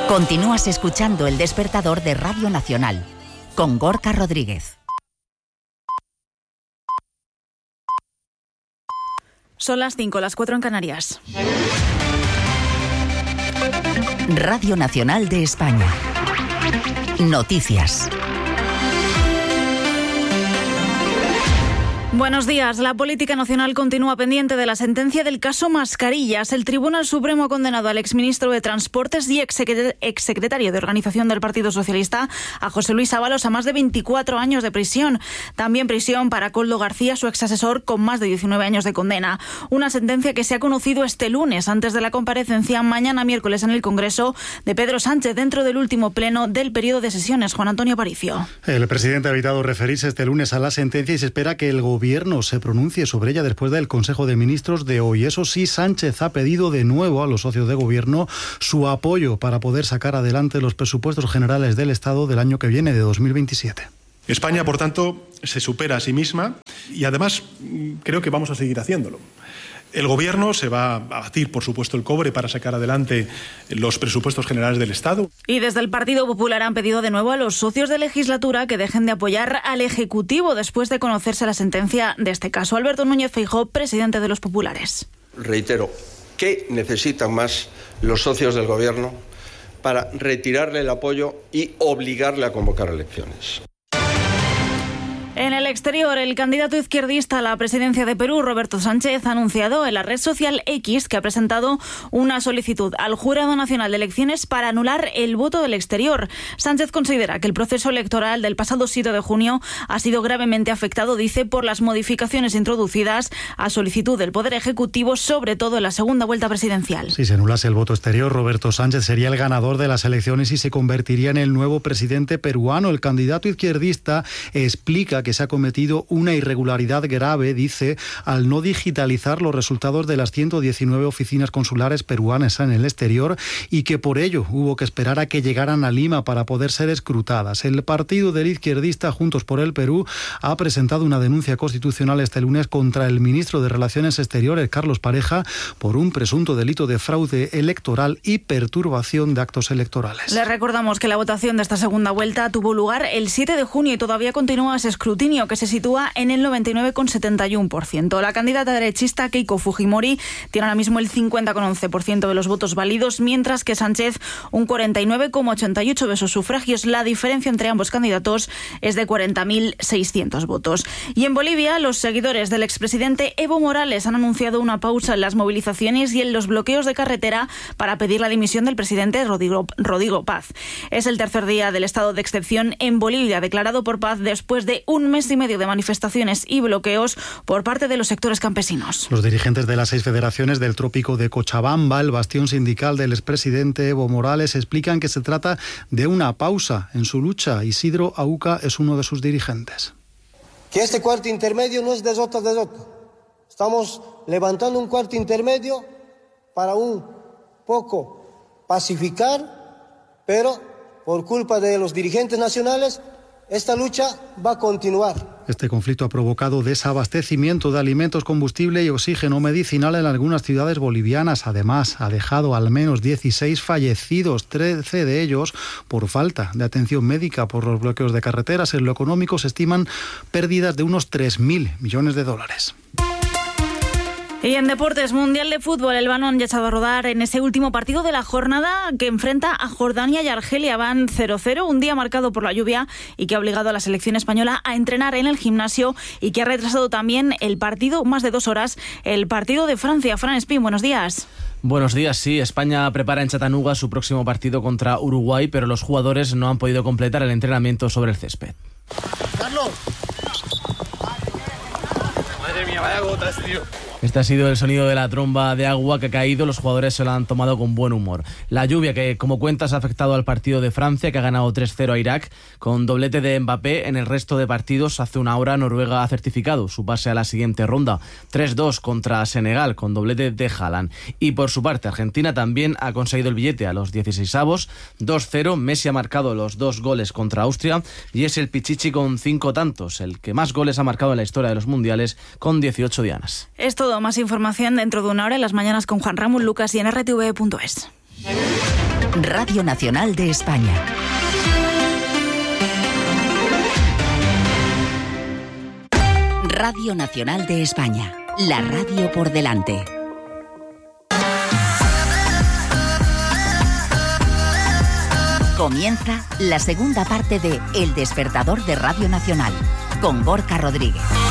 Continúas escuchando El Despertador de Radio Nacional, con Gorka Rodríguez. Son las 5, las 4 en Canarias. Radio Nacional de España. Noticias. Buenos días. La política nacional continúa pendiente de la sentencia del caso Mascarillas. El Tribunal Supremo ha condenado al exministro de Transportes y exsecretario de Organización del Partido Socialista, a José Luis Ábalos, a más de 24 años de prisión. También prisión para Koldo García, su exasesor, con más de 19 años de condena. Una sentencia que se ha conocido este lunes, antes de la comparecencia mañana miércoles en el Congreso de Pedro Sánchez, dentro del último pleno del periodo de sesiones. Juan Antonio Aparicio. El presidente ha evitado referirse este lunes a la sentencia y se espera que el Gobierno se pronuncie sobre ella después del Consejo de Ministros de hoy. Eso sí, Sánchez ha pedido de nuevo a los socios de Gobierno su apoyo para poder sacar adelante los presupuestos generales del Estado del año que viene, de 2027. España, por tanto, se supera a sí misma y además creo que vamos a seguir haciéndolo. El Gobierno se va a batir, por supuesto, el cobre para sacar adelante los presupuestos generales del Estado. Y desde el Partido Popular han pedido de nuevo a los socios de legislatura que dejen de apoyar al Ejecutivo después de conocerse la sentencia de este caso. Alberto Núñez Feijóo, presidente de los Populares. Reitero, ¿qué necesitan más los socios del Gobierno para retirarle el apoyo y obligarle a convocar elecciones? En el exterior, el candidato izquierdista a la presidencia de Perú, Roberto Sánchez, ha anunciado en la red social X que ha presentado una solicitud al Jurado Nacional de Elecciones para anular el voto del exterior. Sánchez considera que el proceso electoral del pasado 7 de junio ha sido gravemente afectado, dice, por las modificaciones introducidas a solicitud del Poder Ejecutivo, sobre todo en la segunda vuelta presidencial. Si se anulase el voto exterior, Roberto Sánchez sería el ganador de las elecciones y se convertiría en el nuevo presidente peruano. El candidato izquierdista explica que se ha cometido una irregularidad grave, dice, al no digitalizar los resultados de las 119 oficinas consulares peruanas en el exterior y que por ello hubo que esperar a que llegaran a Lima para poder ser escrutadas. El partido del izquierdista Juntos por el Perú ha presentado una denuncia constitucional este lunes contra el ministro de Relaciones Exteriores, Carlos Pareja, por un presunto delito de fraude electoral y perturbación de actos electorales. Les recordamos que la votación de esta segunda vuelta tuvo lugar el 7 de junio y todavía continúa ese escrutinio, que se sitúa en el 99,71%. La candidata derechista Keiko Fujimori tiene ahora mismo el 50,11% de los votos válidos, mientras que Sánchez un 49,88% de sus sufragios. La diferencia entre ambos candidatos es de 40.600 votos. Y en Bolivia, los seguidores del expresidente Evo Morales han anunciado una pausa en las movilizaciones y en los bloqueos de carretera para pedir la dimisión del presidente Rodrigo Paz. Es el tercer día del estado de excepción en Bolivia, declarado por Paz después de un mes y medio de manifestaciones y bloqueos por parte de los sectores campesinos. Los dirigentes de las 6 federaciones del trópico de Cochabamba, el bastión sindical del expresidente Evo Morales, explican que se trata de una pausa en su lucha. Isidro Auca es uno de sus dirigentes. Que este cuarto intermedio no es de Jota. Estamos levantando un cuarto intermedio para un poco pacificar, pero por culpa de los dirigentes nacionales esta lucha va a continuar. Este conflicto ha provocado desabastecimiento de alimentos, combustible y oxígeno medicinal en algunas ciudades bolivianas. Además, ha dejado al menos 16 fallecidos, 13 de ellos por falta de atención médica por los bloqueos de carreteras. En lo económico se estiman pérdidas de unos 3.000 millones de dólares. Y en deportes, Mundial de Fútbol, el balón ya ha echado a rodar en ese último partido de la jornada que enfrenta a Jordania y Argelia. Van 0-0, un día marcado por la lluvia y que ha obligado a la selección española a entrenar en el gimnasio y que ha retrasado también el partido más de 2 horas, el partido de Francia. Fran Espín, buenos días. Buenos días, sí. España prepara en Chattanooga su próximo partido contra Uruguay, pero los jugadores no han podido completar el entrenamiento sobre el césped. Carlos. Madre mía, vaya gotas, tío. Este ha sido el sonido de la tromba de agua que ha caído. Los jugadores se lo han tomado con buen humor. La lluvia que, como cuentas, ha afectado al partido de Francia, que ha ganado 3-0 a Irak, con doblete de Mbappé. En el resto de partidos, hace una hora, Noruega ha certificado su pase a la siguiente ronda. 3-2 contra Senegal, con doblete de Haaland. Y por su parte, Argentina también ha conseguido el billete a los 16avos. 2-0, Messi ha marcado los 2 goles contra Austria y es el Pichichi con 5 tantos, el que más goles ha marcado en la historia de los mundiales, con 18 dianas. Más información dentro de una hora en Las Mañanas con Juan Ramón Lucas y en rtv.es. Radio Nacional de España. Radio Nacional de España, la radio por delante. Comienza la segunda parte de El Despertador de Radio Nacional, con Gorka Rodríguez.